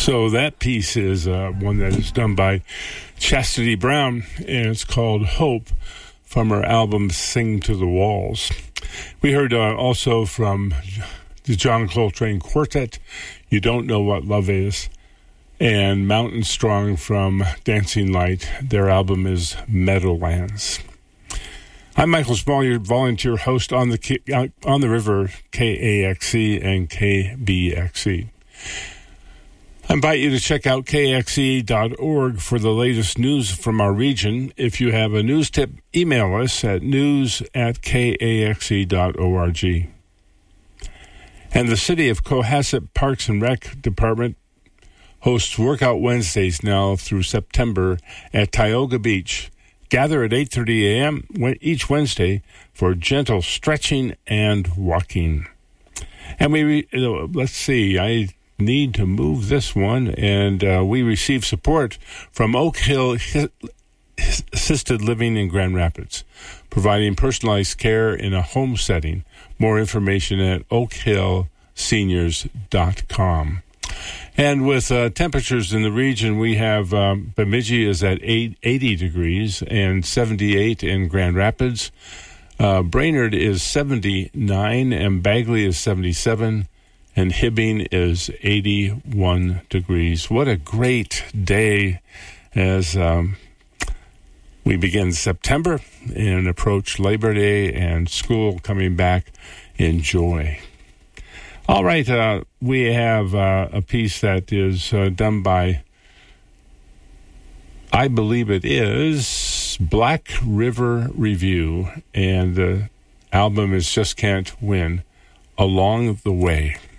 So that piece is one that is done by Chastity Brown, and it's called Hope from her album Sing to the Walls. We heard also from the John Coltrane Quartet, You Don't Know What Love Is, and Mountain Strong from Dancing Light. Their album is Meadowlands. I'm Michael Small, your volunteer host on the river, KAXE and KBXE. I invite you to check out kxe.org for the latest news from our region. If you have a news tip, email us at news@kaxe.org. And the City of Cohasset Parks and Rec Department hosts Workout Wednesdays now through September at Tioga Beach. Gather at 8:30 a.m. each Wednesday for gentle stretching and walking. And let's see, I need to move this one, and we receive support from Oak Hill Assisted Living in Grand Rapids, providing personalized care in a home setting. More information at oakhillseniors.com. And with temperatures in the region, we have Bemidji is at 80 degrees and 78 in Grand Rapids. Brainerd is 79 and Bagley is 77. And Hibbing is 81 degrees. What a great day as we begin September and approach Labor Day and school coming back in joy. All right, we have a piece that is done by, I believe it is, Black River Review, and the album is Just Can't Win, Along the Way.